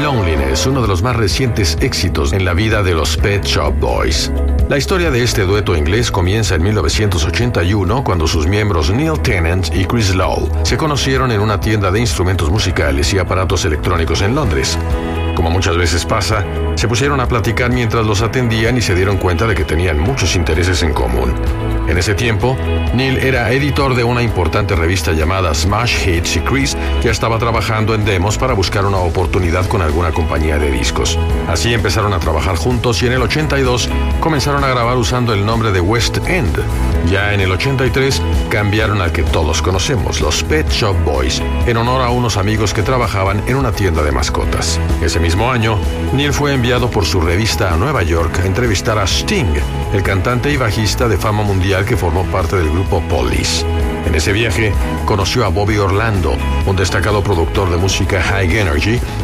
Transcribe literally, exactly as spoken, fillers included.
Loneliness, uno de los más recientes éxitos en la vida de los Pet Shop Boys. La historia de este dueto inglés comienza en mil novecientos ochenta y uno, cuando sus miembros Neil Tennant y Chris Lowe se conocieron en una tienda de instrumentos musicales y aparatos electrónicos en Londres. Como muchas veces pasa, se pusieron a platicar mientras los atendían y se dieron cuenta de que tenían muchos intereses en común. En ese tiempo, Neil era editor de una importante revista llamada Smash Hits y Chris ya estaba trabajando en demos para buscar una oportunidad con alguna compañía de discos. Así empezaron a trabajar juntos y en el ochenta y dos comenzaron a grabar usando el nombre de West End. Ya en el ochenta y tres cambiaron al que todos conocemos, los Pet Shop Boys, en honor a unos amigos que trabajaban en una tienda de mascotas. Ese mismo año, Neil fue enviado por su revista a Nueva York a entrevistar a Sting, el cantante y bajista de fama mundial que formó parte del grupo Police. En ese viaje, conoció a Bobby Orlando, un destacado productor de música high energy,